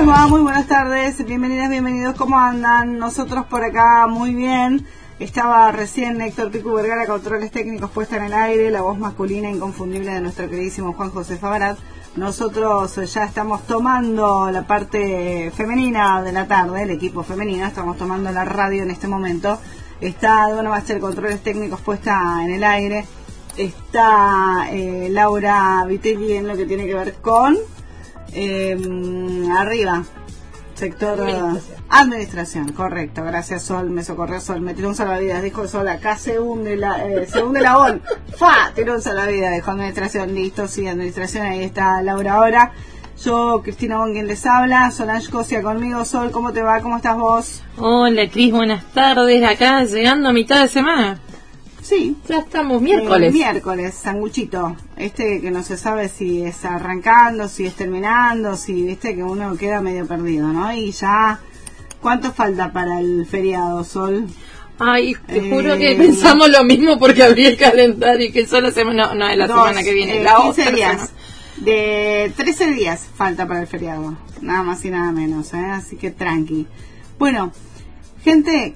va? Muy buenas tardes, bienvenidas, bienvenidos, ¿cómo andan? Nosotros por acá muy bien. Estaba recién Héctor Picu Vergara, controles técnicos, puesta en el aire, la voz masculina inconfundible de nuestro queridísimo Juan José Favarat. Nosotros ya estamos tomando la parte femenina de la tarde, el equipo femenino, estamos tomando la radio en este momento. Está Dona Bacher, controles técnicos, puesta en el aire. Está Laura Vitelli en lo que tiene que ver con arriba, sector administración, correcto, gracias Sol, me socorrió Sol, me tiró un salvavidas, dijo Sol, acá se hunde la ON, tiró un salvavidas, dijo administración, listo, sí, administración, ahí está Laura ahora. Yo, Cristina Bon, quien les habla, Solange Cosia conmigo. Sol, ¿cómo te va? ¿Cómo estás vos? Hola Cris, buenas tardes, acá llegando a mitad de semana. Sí. Ya estamos miércoles. Miércoles, sanguchito. Que no se sabe si es arrancando, si es terminando, si viste que uno queda medio perdido, ¿no? Y ya, ¿cuánto falta para el feriado, Sol? Ay, te juro que pensamos lo mismo porque abrí el calendario y que solo semana, no, es la semana que viene, la 15 otra días. semana. De 13 días falta para el feriado, nada más y nada menos, así que tranqui. Bueno, gente,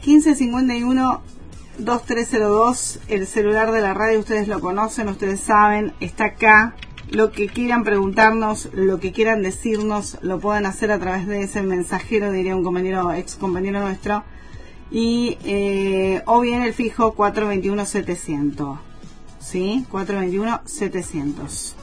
1551-2302, el celular de la radio, ustedes lo conocen, ustedes saben, está acá. Lo que quieran preguntarnos, lo que quieran decirnos, lo pueden hacer a través de ese mensajero, diría un compañero, ex compañero nuestro, y o bien el fijo 421-700, ¿sí? 421-700.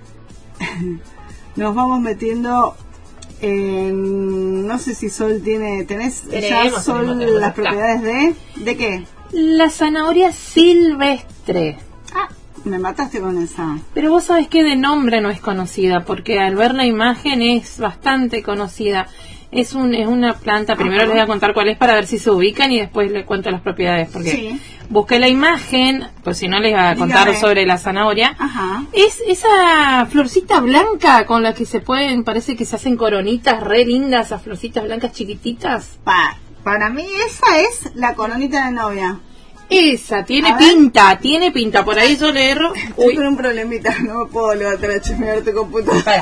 Nos vamos metiendo en, no sé si Sol tenés ya Sol las propiedades de qué. La zanahoria silvestre. Me mataste con esa. Pero vos sabés que de nombre no es conocida, porque al ver la imagen es bastante conocida. Es una planta, primero les voy a contar cuál es para ver si se ubican y después les cuento las propiedades, porque sí. Busqué la imagen, pues si no les voy a contar sobre la zanahoria. Ajá. Es esa florcita blanca con la que se pueden, parece que se hacen coronitas re lindas, esas florcitas blancas chiquititas. Para mí esa es la coronita de novia. Esa, tiene pinta, por ahí yo le erro. Estoy con un problemita, no me puedo levantar a chismear tu computadora.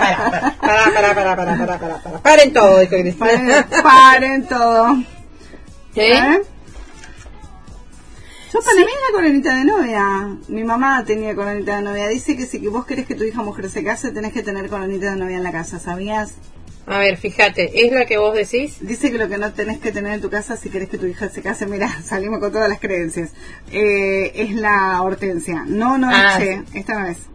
Paren todo, dijo Cristina. Paren todo. ¿Qué? Yo para mí es la coronita de novia. Mi mamá tenía coronita de novia. Dice que si que vos querés que tu hija mujer se case, tenés que tener coronita de novia en la casa, ¿sabías? A ver, fíjate, ¿es la que vos decís? Dice que lo que no tenés que tener en tu casa si querés que tu hija se case, mira, salimos con todas las creencias. Es la hortensia. No, Che, esta no es.